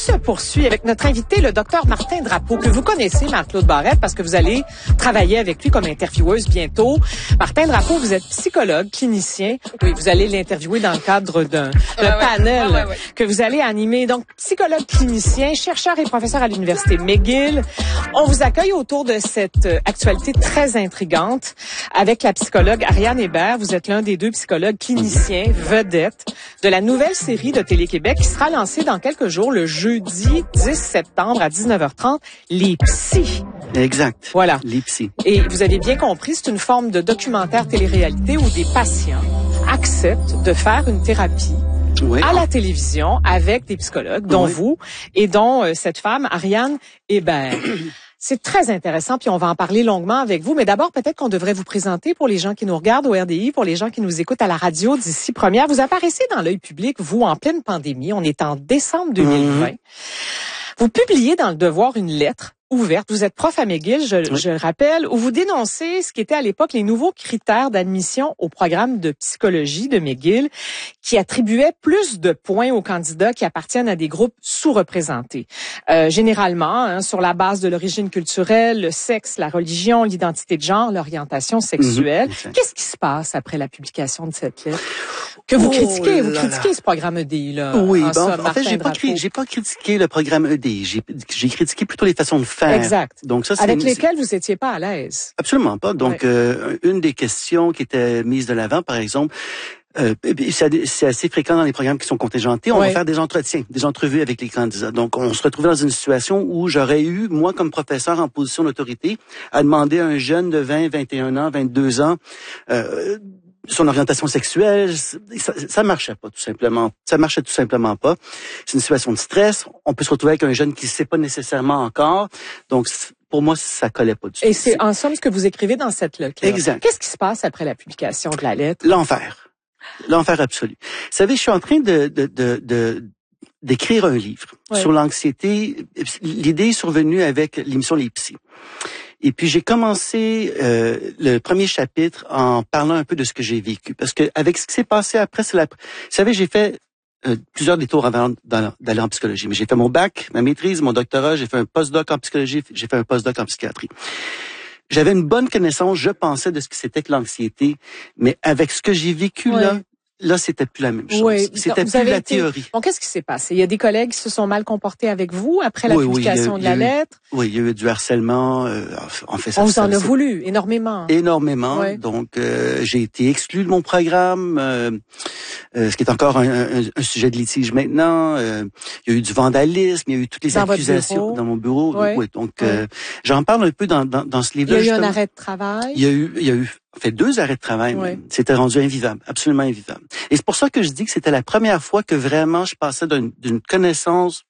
se poursuit avec notre invité, le docteur Martin Drapeau, que vous connaissez, Marc-Claude Barrette, parce que vous allez travailler avec lui comme intervieweuse bientôt. Martin Drapeau, vous êtes psychologue, clinicien. Oui, vous allez l'interviewer dans le cadre d'un panel que vous allez animer. Donc, psychologue, clinicien, chercheur et professeur à l'Université McGill. On vous accueille autour de cette actualité très intrigante avec la psychologue Ariane Hébert. Vous êtes l'un des deux psychologues cliniciens vedettes de la nouvelle série de Télé-Québec qui sera lancée dans quelques jours, le jeudi 10 septembre à 19h30, Les Psys. Exact. Voilà. Les Psys. Et vous avez bien compris, c'est une forme de documentaire télé-réalité où des patients acceptent de faire une thérapie à la télévision avec des psychologues, dont vous et dont cette femme, Ariane Hébert. C'est très intéressant, puis on va en parler longuement avec vous. Mais d'abord, peut-être qu'on devrait vous présenter pour les gens qui nous regardent au RDI, pour les gens qui nous écoutent à la radio d'ici première. Vous apparaissez dans l'œil public, vous, en pleine pandémie. On est en décembre 2020. Vous publiez dans Le Devoir une lettre ouverte. Vous êtes prof à McGill, je le rappelle, où vous dénoncez ce qui était à l'époque les nouveaux critères d'admission au programme de psychologie de McGill, qui attribuaient plus de points aux candidats qui appartiennent à des groupes sous-représentés. Généralement, sur la base de l'origine culturelle, le sexe, la religion, l'identité de genre, l'orientation sexuelle. Qu'est-ce qui se passe après la publication de cette lettre? Que vous critiquez, vous critiquez ce programme EDI, là. Oui, en fait, j'ai pas critiqué le programme EDI. J'ai critiqué plutôt les façons de faire. Exact. Donc ça, avec lesquels vous étiez pas à l'aise. Absolument pas. Donc, une des questions qui était mise de l'avant, par exemple, c'est assez fréquent dans les programmes qui sont contingentés. On va faire des entretiens, des entrevues avec les candidats. Donc, on se retrouvait dans une situation où j'aurais eu, moi, comme professeur en position d'autorité, à demander à un jeune de 20, 21 ans, 22 ans, son orientation sexuelle, ça marchait pas, tout simplement. Ça marchait tout simplement pas. C'est une situation de stress. On peut se retrouver avec un jeune qui ne sait pas nécessairement encore. Donc, pour moi, ça collait pas du tout. Et c'est en somme ce que vous écrivez dans cette lettre-là. Exact. Qu'est-ce qui se passe après la publication de la lettre? L'enfer. L'enfer absolu. Vous savez, je suis en train d'écrire un livre sur l'anxiété. L'idée est survenue avec l'émission Les Psys. Et puis j'ai commencé le premier chapitre en parlant un peu de ce que j'ai vécu, parce que avec ce qui s'est passé après, vous savez, j'ai fait plusieurs détours avant d'aller en psychologie. Mais j'ai fait mon bac, ma maîtrise, mon doctorat, j'ai fait un postdoc en psychologie, j'ai fait un postdoc en psychiatrie. J'avais une bonne connaissance, je pensais, de ce que c'était que l'anxiété, mais avec ce que j'ai vécu là, c'était plus la même chose. Oui. C'était plus la théorie. Bon, qu'est-ce qui s'est passé? Il y a des collègues qui se sont mal comportés avec vous après la publication de la lettre? Oui, il y a eu du harcèlement. En fait, on vous en a voulu énormément. Énormément. Oui. Donc, j'ai été exclu de mon programme, ce qui est encore un sujet de litige maintenant. Il y a eu du vandalisme, il y a eu toutes les accusations dans mon bureau. Oui. Donc, j'en parle un peu dans ce livre-là. Il y a eu un arrêt de travail. Il y a eu en fait 2 arrêts de travail. C'était rendu invivable, absolument invivable. Et c'est pour ça que je dis que c'était la première fois que vraiment je passais d'une connaissance